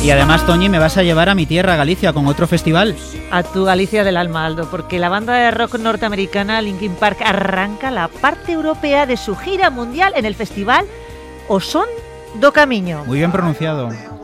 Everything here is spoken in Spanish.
Y además, Toñi, me vas a llevar a mi tierra, Galicia, con otro festival. A tu Galicia del alma, Aldo, porque la banda de rock norteamericana Linkin Park arranca la parte europea de su gira mundial en el festival O Son do Camiño. Muy bien pronunciado.